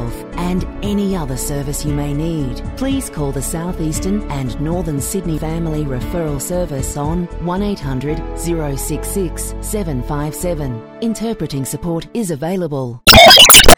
health and any other service you may need. Please call the South Eastern and Northern Sydney Family Referral Service on 1800 066 757. Interpreting support is available.